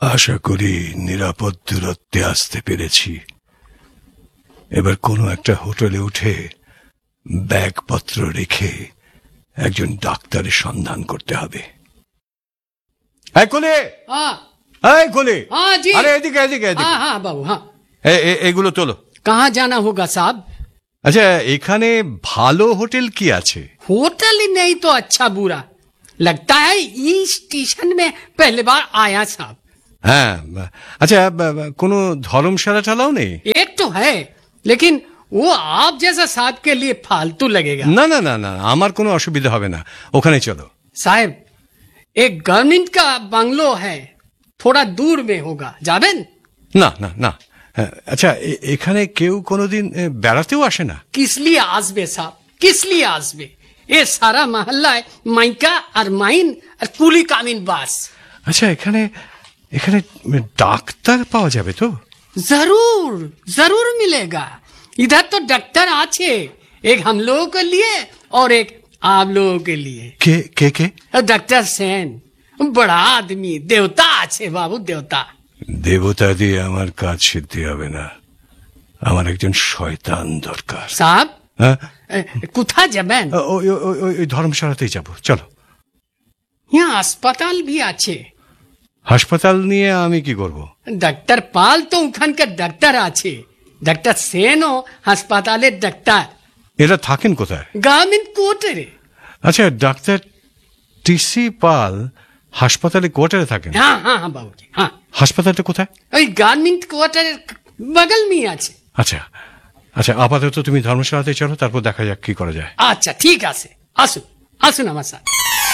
আশা করি নিরাপদ দূরত্বে আসতে পেরেছি। এবার কোনো একটা হোটেলে উঠে ব্যাগপত্র রেখে একজন ডাক্তারের সন্ধান করতে হবে। এই কোলে, এই কোলে, আরে এদিকে এদিকে এদিকে। हाँ बाबू हाँ। এগুলো তোলো। कहाँ जाना होगा साहब? আচ্ছা, এখানে ভালো হোটেল কি আছে? होटल ही नहीं तो अच्छा बुरा लगता है। इस स्टेशन में पहले बार आया साहब। হ্যাঁ, আচ্ছা, কোনো ধর্মশালা টালাও নেই? एक तो है लेकिन वो आप जैसा साहब के लिए फालतू लगेगा। না না না না, আমার কোনো অসুবিধা হবে না, ওখানে চলো। साहब एक गवर्नमेंट का बंगलो है, थोड़ा दूर में होगा, जाবেন? না না না। আচ্ছা, এখানে কেউ কোনোদিন বেড়াতেও আসে না? किस लिए आसबे साहब, किस लिए आसबे? ये सारा मोहल्ला है माइका और माइन और कुली कामिन बास। আচ্ছা, এখানে এখানে ডাক্তার পাওয়া যাবে তো? जरूर जरूर मिलेगा। इधर तो डॉक्टर आछे, एक हम लोगों के लिए और एक आप लोगों के लिए। কে কে কে? डॉक्टर सेन बड़ा आदमी, देवता आछे बाबू, देवता। দেবতা দিয়ে আমার কাজ সিদ্ধি হবে না, আমার একজন শয়তান দরকার। साहब হ্যাঁ, कुथा जाবেন? ওই ধর্মশালাতেই যাব, চলো। यहाँ अस्पताल भी आछे। হাসপাতাল নিয়ে আমি কি করব? डॉक्टर पाल तो ওখানকার ডাক্তার আছে, डॉक्टर सेनও হাসপাতালের ডাক্তার। এরা থাকেন কোথায়? গভর্নমেন্ট কোয়ার্টারে। আচ্ছা, ডাক্তার টিসি পাল হাসপাতালে কোয়ার্টারে থাকেন? हाँ हाँ हाँ बाबूजी हाँ। হাসপাতালটা কোথায়? ওই গভর্নমেন্ট কোয়ার্টারের বগল में আছে। আচ্ছা আচ্ছা, আপাতত তুমি ধর্মশালাতে চলো, তারপর দেখা যাক কি করা যায়। আচ্ছা ঠিক আছে, আসুন আসুন আমার সাথে।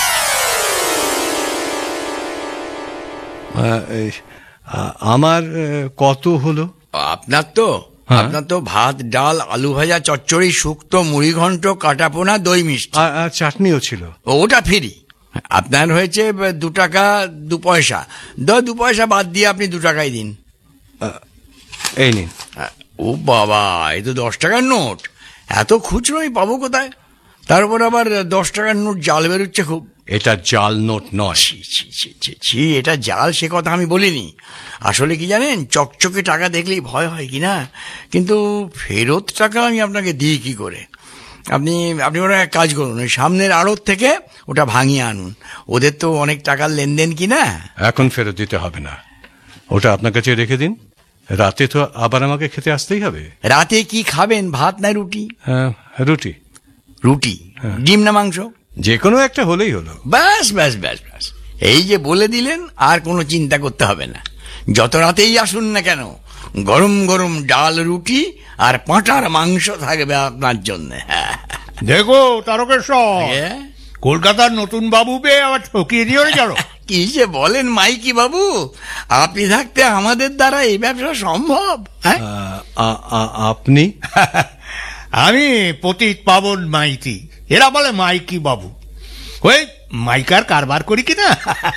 আমার কত হলো? আপনার তো ভাত, ডাল, আলু ভাজা, চচ্চড়ি, শুক্তো, মুড়ি ঘন্ট, কাটাপোনা, দই মিষ্টি, আর চাটনিও ছিল। ওটা ফ্রি। আপনার হয়েছে 2 টাকা 2 পয়সা। 2 পয়সা বাদ দিয়ে আপনি 2 টাকাই দিন। এই নিন। ও বাবা, এই তো 10 টাকার নোট। এত খুচরো আমি পাবো কোথায়? তারপর আবার 10 টাকার নোট জাল বেরোচ্ছে খুব। এটা জাল নোট নয়। ছি, এটা জাল সে কথা আমি বলিনি। আসলে কি জানেন, চকচকে টাকা দেখলেই ভয় হয় কিনা, কিন্তু ফেরত টাকা আমি আপনাকে দিই কি করে? আপনি ওরা এক কাজ করুন, ওই সামনের আড়ত থেকে ওটা ভাঙিয়ে আনুন। ওদের তো অনেক টাকার লেনদেন কিনা। এখন ফেরত দিতে হবে না, ওটা আপনার কাছে রেখে দিন। রাতে তো আবার আমাকে খেতে আসতেই হবে। রাতে কি খাবেন, ভাত না রুটি? রুটি। রুটি, ডিম না মাংস? যে কোনো একটা হলেই হলো। ব্যাস ব্যাস ব্যাস ব্যাস, এই যে বলে দিলেন, আর কোনো চিন্তা করতে হবে না। যত রাতেই আসুন না কেন, গরম গরম ডাল, রুটি আর পাঁঠার মাংস থাকবে আপনার জন্য। দেখো তারকেশ্বর, কলকাতার নতুন বাবু পেয়ে আবার ঠকিয়ে দিও রে। চলো। কি যে বলেন মাইকি বাবু, আপনি থাকতে আমাদের দ্বারা এই ব্যবসা সম্ভব? আপনি? আমি পতিত পাবন মাইতি, এরা বলে মাইকি বাবু। ওই মাইকার কারবার করি কিনা।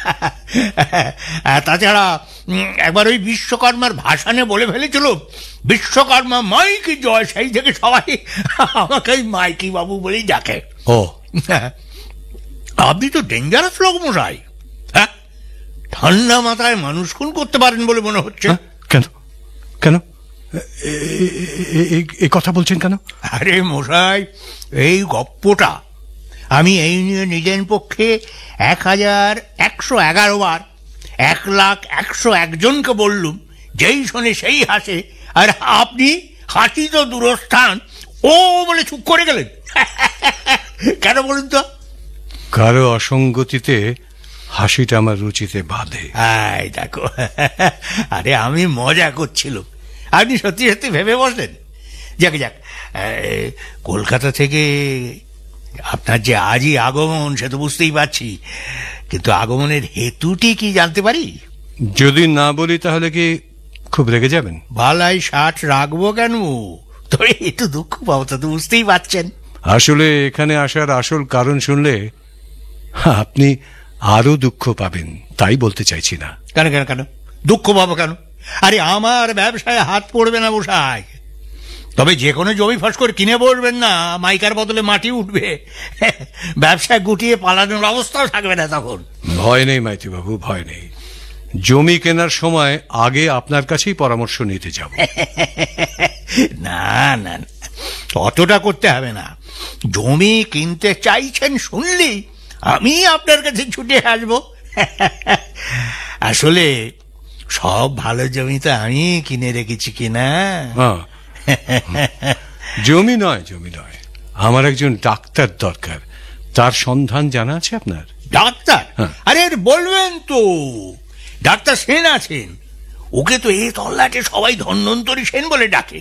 তাছাড়া একবার ওই বিশ্বকর্মার ভাষণে বলে ফেলেছিল, বিশ্বকর্মা মাইকি জয়। সেই থেকে সবাই আমাকে মাইকি বাবু বলেই ডাকে। ও, আপনি তো ডেঞ্জারাস লোক মশাই। হ্যাঁ, ঠান্ডা মাথায় মানুষ খুন করতে পারেন বলে মনে হচ্ছে। কেন কেন এই কথা বলছেন কেন? আরে মশাই, এই গপ্পটা আমি এই নিয়ে নিজের পক্ষে 1111 বার 1,01,101 জনকে বললুম, যেই শোনে সেই হাসে। আর আপনি হাসি তো দূরস্থান, ও বলে চুপ করে গেলেন। কেন বলুন তো? কারো অসঙ্গতিতে হাসিটা আমার রুচিতে বাঁধে। এই দেখো, আরে আমি মজা করছিলাম, আপনি সত্যি সত্যি ভেবে বসলেন। যাক যাক, কলকাতা থেকে আপনার যে আজই আগমন সে তো বুঝতেই পারছি, কিন্তু আগমনের হেতুটি কি জানতে পারি? যদি না বলি তাহলে কি খুব রেগে যাবেন? বালাই 60 রাখবো কেন? তবে একটু দুঃখ পাবো, তা তো বুঝতেই পারছেন। আসলে এখানে আসার আসল কারণ শুনলে আপনি আরো দুঃখ পাবেন, তাই বলতে চাইছি না। কেন কেন কেন দুঃখ পাবো কেন? আরে আমার ব্যবসায় হাত পড়বে না বসাই। তবে যে কোনো জমি ফাঁস করে কিনে বসবেন না, মাইকার বদলে মাটি উঠবে। ব্যবসায় গুটিয়ে পালানোর অবস্থাও থাকবে না তখন। ভয় নেই মাইতি বাবু, ভয় নেই। জমি কেনার সময় আগে আপনার কাছেই পরামর্শ নিতে যাব। না না না, অতটা করতে হবে না। জমি কিনতে চাইছেন শুনলি আমি আপনার কাছে ছুটে আসবো। আসলে সব ভালো জমি তো আমি কিনে রেখেছি কিনা। হ্যাঁ, জমি নয়, জমি নয়, আমার একজন ডাক্তার দরকার। তার সন্ধান জানা আছে আপনার? ডাক্তার? হ্যাঁ। আরে বলবেন তো, ডাক্তার সেন আছেন। ওকে তো এই তল্লাটে সবাই ধন্বন্তরী সেন বলে ডাকে।